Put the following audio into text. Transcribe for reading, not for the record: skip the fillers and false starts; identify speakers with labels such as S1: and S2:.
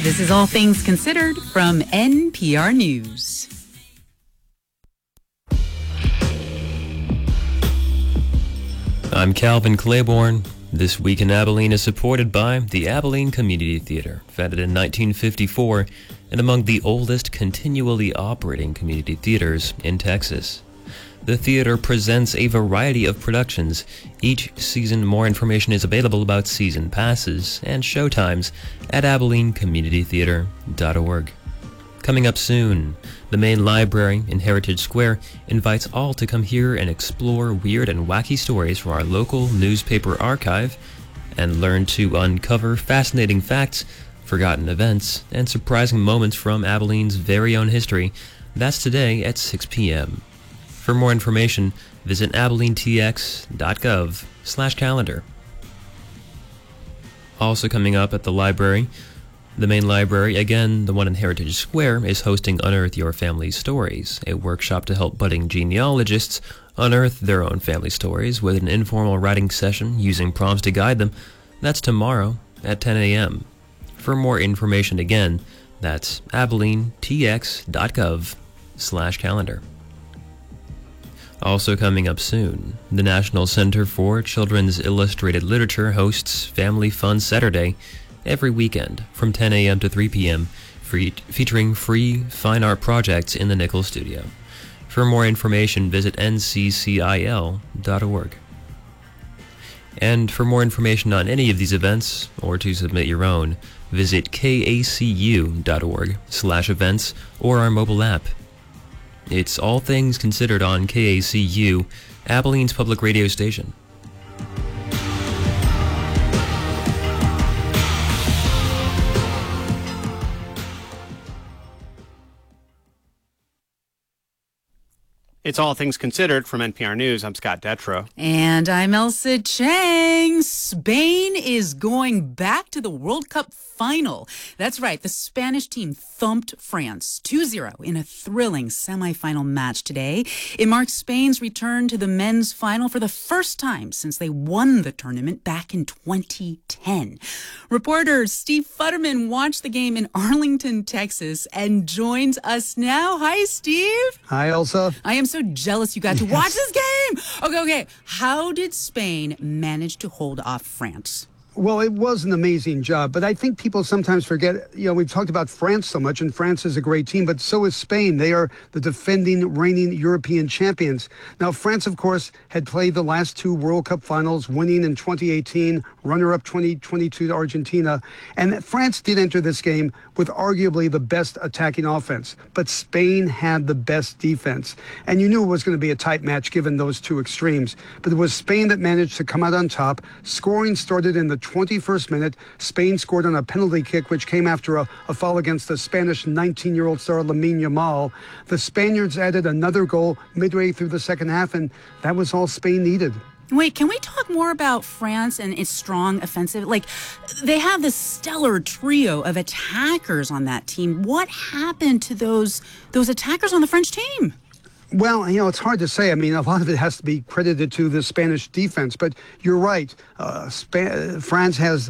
S1: This is All Things Considered from NPR News.
S2: I'm Calvin Claiborne. This Week in Abilene is supported by the Abilene Community Theater, founded in 1954 and among the oldest continually operating community theaters in Texas. The theater presents a variety of productions. Each season, more information is available about season passes and showtimes at AbileneCommunityTheater.org. Coming up soon, the main library in Heritage Square invites all to come here and explore weird and wacky stories from our local newspaper archive and learn to uncover fascinating facts, forgotten events, and surprising moments from Abilene's very own history. That's today at 6 p.m. For more information, visit abilenetx.gov/calendar. Also coming up at the library, the main library, again the one in Heritage Square, is hosting Unearth Your Family Stories, a workshop to help budding genealogists unearth their own family stories with an informal writing session using prompts to guide them. That's tomorrow at 10 a.m. For more information, again, that's abilenetx.gov/calendar. Also coming up soon, the National Center for Children's Illustrated Literature hosts Family Fun Saturday every weekend from 10 a.m. to 3 p.m., featuring free fine art projects in the Nickel Studio. For more information, visit nccil.org. And for more information on any of these events, or to submit your own, visit kacu.org/events or our mobile app. It's All Things Considered on KACU, Abilene's public radio station.
S3: It's All Things Considered from NPR News. I'm Scott Detrow.
S1: And I'm Elsa Chang. Spain is going back to the World Cup final. That's right. The Spanish team thumped France 2-0 in a thrilling semifinal match today. It marks Spain's return to the men's final for the first time since they won the tournament back in 2010. Reporter Steve Futterman watched the game in Arlington, Texas, and joins us now. Hi, Steve.
S4: Hi, Elsa.
S1: I am so jealous you got to watch this game. Okay. How did Spain manage to hold off France?
S4: Well, it was an amazing job, but I think people sometimes forget, we've talked about France so much, and France is a great team, but so is Spain. They are the defending, reigning European champions. Now, France, of course, had played the last two World Cup finals, winning in 2018, runner-up 2022 to Argentina, and France did enter this game with arguably the best attacking offense, but Spain had the best defense. And you knew it was going to be a tight match given those two extremes, but it was Spain that managed to come out on top. Scoring started in the 21st minute. Spain scored on a penalty kick, which came after a foul against the Spanish 19-year-old star Lamine Yamal. The Spaniards added another goal midway through the second half, and that was all Spain needed.
S1: Wait, can we talk more about France and its strong offensive? They have this stellar trio of attackers on that team. What happened to those attackers on the French team?
S4: Well, it's hard to say. I mean, a lot of it has to be credited to the Spanish defense, but you're right. France has